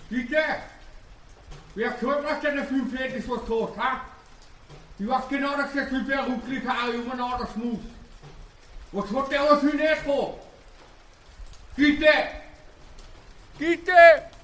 Bitte? Wer gehört was denn der Film fertig was tot, ha? Ich weiß genau, dass der Typ der Rückblick hat, immer noch das muss. Was hat der aus für ein Echo? Bitte? Bitte?